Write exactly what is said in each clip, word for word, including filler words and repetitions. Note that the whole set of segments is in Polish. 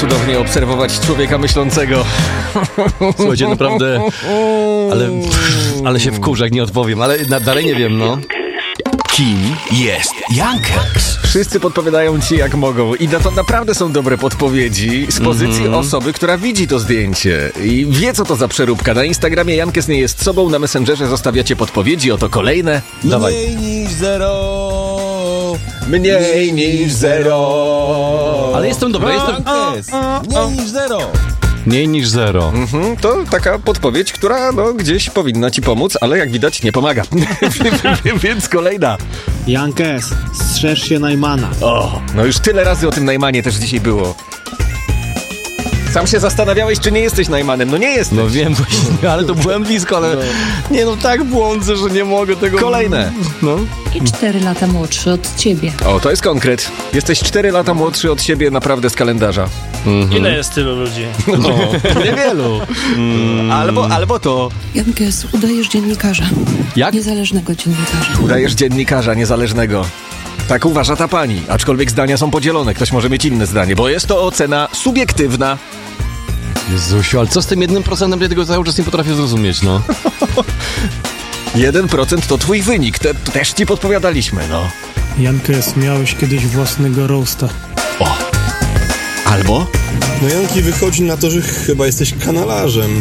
cudownie obserwować człowieka myślącego. Słuchajcie, naprawdę, ale, ale się wkurzę, jak nie odpowiem, ale na, dalej nie wiem, no. Kim jest Jankes? Wszyscy podpowiadają ci jak mogą i na to naprawdę są dobre podpowiedzi z pozycji mm-hmm. osoby, która widzi to zdjęcie i wie, co to za przeróbka. Na Instagramie Jankes nie jest sobą, na Messengerze zostawiacie podpowiedzi, oto kolejne. Dawaj. Mniej niż zero. Mniej niż zero. Ale jestem dobry, jestem... Jankes, mniej niż zero. Mniej niż zero. Mhm, to taka podpowiedź, która no, gdzieś powinna ci pomóc, ale jak widać nie pomaga. Więc kolejna. Jankes, strzeż się Najmana. O, no już tyle razy o tym Najmanie też dzisiaj było. Sam się zastanawiałeś, czy nie jesteś Najmanem. No nie jesteś. No wiem właśnie, ale to byłem blisko, ale... No. Nie no, tak błądzę, że nie mogę tego... Kolejne. No. I cztery lata młodszy od ciebie. O, to jest konkret. Jesteś cztery lata młodszy od siebie naprawdę z kalendarza. Mhm. Ile jest tylu ludzi? No, niewielu. Mm. Albo, albo to... Jankes, udajesz dziennikarza. Jak? Niezależnego dziennikarza. Udajesz dziennikarza niezależnego. Tak uważa ta pani, aczkolwiek zdania są podzielone. Ktoś może mieć inne zdanie, bo jest to ocena subiektywna. Jezusiu, ale co z tym jednym procentem? Ja tego cały czas nie potrafię zrozumieć, no. Jeden procent to twój wynik, Te, też ci podpowiadaliśmy, no. Jankes, miałeś kiedyś własnego roasta. O! Albo? No Janki, wychodzi na to, że chyba jesteś kanalarzem.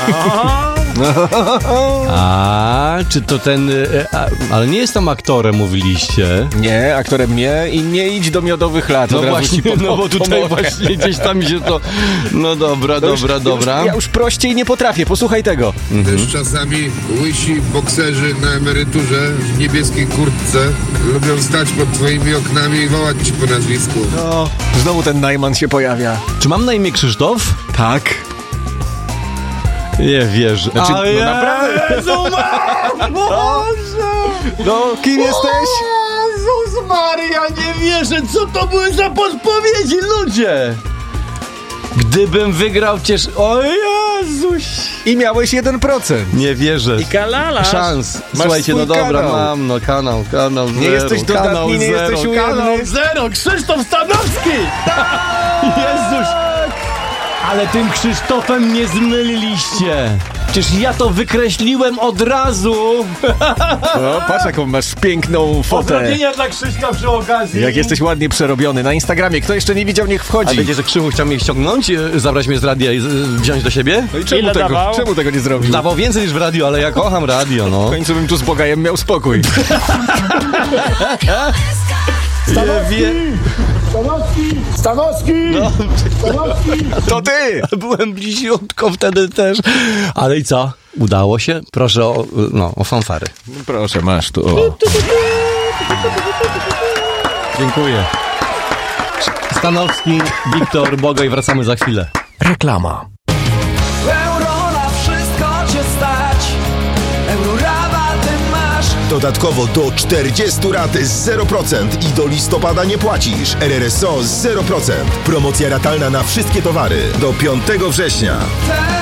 A, czy to ten... A, ale nie jestem aktorem, mówiliście. Nie, aktorem nie i nie idź do miodowych lat. No od razu właśnie, ci no bo tutaj pomogę. właśnie gdzieś tam się to... No dobra, No dobra, już, dobra. Już, ja już prościej nie potrafię, posłuchaj tego. Mhm. Też czasami łysi bokserzy na emeryturze w niebieskiej kurtce lubią stać pod twoimi oknami i wołać ci po nazwisku. No, znowu ten Najman się pojawia. Czy mam na imię Krzysztof? Tak. Nie wierzę. Znaczy, A no Jezu, naprawdę. Boże! No, kim jesteś? Jezus Maria, nie wierzę, co to były za podpowiedzi, ludzie! Gdybym wygrał, ciesz... O Jezuś! I miałeś jeden procent. Nie wierzę. I kalala. Szans. Słuchajcie, no swój dobra, kanał. mam, no kanał, kanał zero. Nie jesteś dodatni, kanał nie zero, jesteś ujemny. kanał zero, Krzysztof Stanowski! Jezuś! Ale tym Krzysztofem nie zmyliliście. Przecież ja to wykreśliłem od razu. No, patrz jaką masz piękną fotę. Pozdrowienia dla Krzyśka przy okazji. Jak jesteś ładnie przerobiony. Na Instagramie, kto jeszcze nie widział, niech wchodzi. A wiecie, że Krzychu chciał mnie ściągnąć, e, zabrać mnie z radia i z, wziąć do siebie? No i czemu Ile tego, dawał? czemu tego nie zrobił? Dawał więcej niż w radio, ale ja kocham radio, no. W końcu bym tu z Bogajem miał spokój. Stanowski! Stanowski! Stanowski! No, Stanowski! To ty! byłem bliziutko wtedy też. Ale i co? Udało się? Proszę o, no, o fanfary. No proszę, masz tu. O. Dziękuję. Stanowski, Wiktor, Bogaj, wracamy za chwilę. Reklama. Euro na wszystko cię stać. Euro rabaty masz. Dodatkowo do czterdziestu rat z zero procent i do listopada nie płacisz. R R S O z zero procent. Promocja ratalna na wszystkie towary do piątego września.